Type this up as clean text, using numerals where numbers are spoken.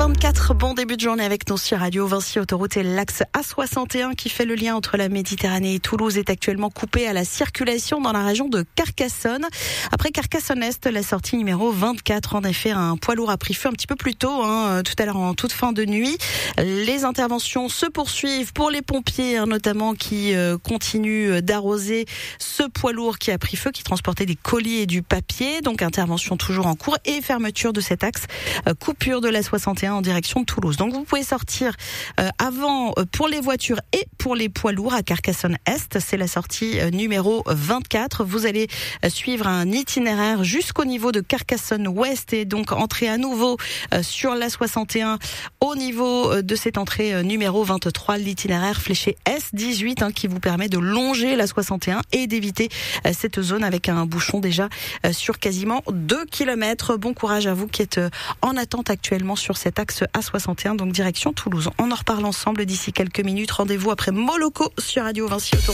7h24, bon début de journée avec nous sur Radio Vinci Autoroute et l'axe A61 qui fait le lien entre la Méditerranée et Toulouse est actuellement coupé à la circulation dans la région de Carcassonne. Après Carcassonne-Est, la sortie numéro 24, en effet, un poids lourd a pris feu un petit peu plus tôt, tout à l'heure en toute fin de nuit. Les interventions se poursuivent pour les pompiers, notamment qui continuent d'arroser ce poids lourd qui a pris feu, qui transportait des colis et du papier. Donc intervention toujours en cours et fermeture de cet axe, coupure de la 61 en direction de Toulouse. Donc vous pouvez sortir avant pour les voitures et pour les poids lourds à Carcassonne-Est. C'est la sortie numéro 24. Vous allez suivre un itinéraire jusqu'au niveau de Carcassonne-Ouest et donc entrer à nouveau sur la 61 au niveau de cette entrée numéro 23, l'itinéraire fléché S18 qui vous permet de longer la 61 et d'éviter cette zone avec un bouchon déjà sur quasiment 2 km. Bon courage à vous qui êtes en attente actuellement sur cet axe A61, donc direction Toulouse. On en reparle ensemble d'ici quelques minutes. Rendez-vous après Moloko sur Radio Vinci Autoroute.